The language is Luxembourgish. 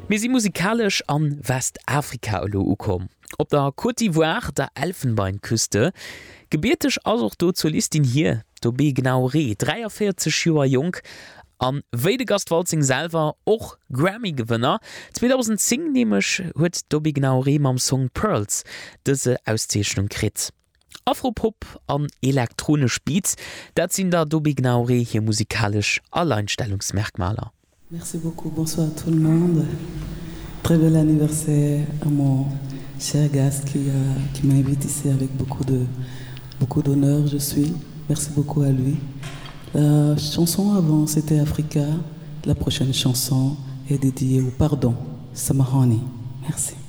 Wir sind musikalisch an Westafrika ukom. Op der Côte d'Ivoire der Elfenbeinküste gebiertech also do Solistin hier, Tobi Gnauré, 43 Joer jung, an Weidegastwalzing selber och Grammy-Gewinner. 2010 nämlich huet Tobi Gnauré mam Song Pearls dëse Auszeichnung krit. Afropop an elektronisch Beats, dat sind da Tobi Gnauré hier musikalisch Alleinstellungsmerkmaler. Merci beaucoup, bonsoir à tout le monde. Très bel anniversaire à mon cher Gast qui m'invite ici avec beaucoup d'honneur, je suis. Merci beaucoup à lui. La chanson avant, c'était Africa. La prochaine chanson est dédiée au pardon, Samahani. Merci.